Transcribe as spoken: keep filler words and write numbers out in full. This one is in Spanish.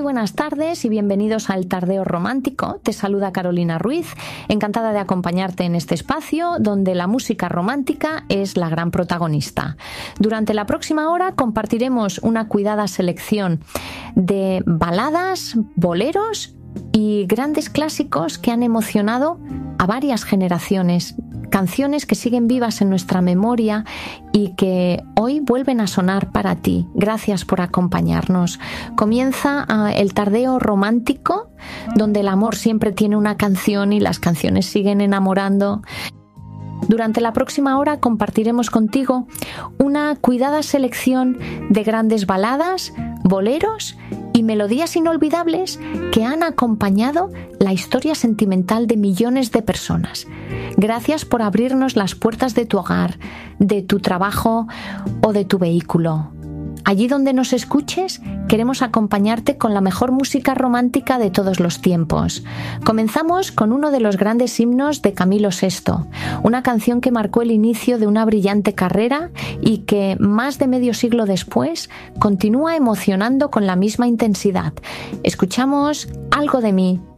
buenas tardes y bienvenidos al Tardeo Romántico. Te saluda Carolina Ruiz, encantada de acompañarte en este espacio donde la música romántica es la gran protagonista. Durante la próxima hora compartiremos una cuidada selección de baladas, boleros y grandes clásicos que han emocionado a varias generaciones. Canciones que siguen vivas en nuestra memoria y que hoy vuelven a sonar para ti. Gracias por acompañarnos. Comienza uh, el Tardeo Romántico, donde el amor siempre tiene una canción y las canciones siguen enamorando. Durante la próxima hora compartiremos contigo una cuidada selección de grandes baladas, boleros y melodías inolvidables que han acompañado la historia sentimental de millones de personas. Gracias por abrirnos las puertas de tu hogar, de tu trabajo o de tu vehículo. Allí donde nos escuches, queremos acompañarte con la mejor música romántica de todos los tiempos. Comenzamos con uno de los grandes himnos de Camilo sexto, una canción que marcó el inicio de una brillante carrera y que, más de medio siglo después, continúa emocionando con la misma intensidad. Escuchamos Algo de mí,